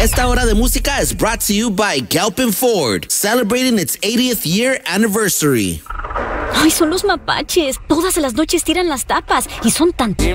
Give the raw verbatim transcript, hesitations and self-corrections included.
Esta hora de música is brought to you by Galpin Ford, celebrating its eightieth year anniversary. Ay, son los mapaches. Todas las noches tiran las tapas y son tan